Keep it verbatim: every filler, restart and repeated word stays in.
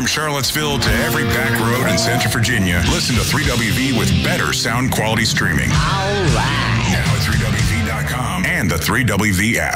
From Charlottesville to every back road in Central Virginia, listen to three W V with better sound quality streaming. All right. Now at three W V dot com and the three W V app.